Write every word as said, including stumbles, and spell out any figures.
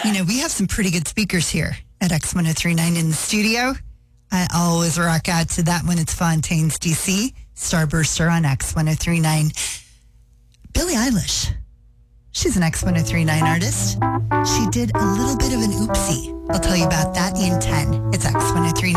You know, we have some pretty good speakers here at X ten thirty-nine in the studio. I always rock out to that when it's Fontaine's D C. Starburster on X ten thirty-nine. Billie Eilish. She's an X ten thirty-nine artist. She did a little bit of an oopsie. I'll tell you about that in ten. It's X ten thirty-nine.